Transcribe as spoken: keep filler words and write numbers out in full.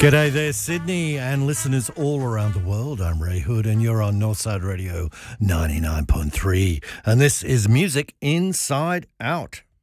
G'day there, Sydney, and listeners all around the world. I'm Ray Hood, and you're on Northside Radio ninety-nine point three. And this is Music Inside Out.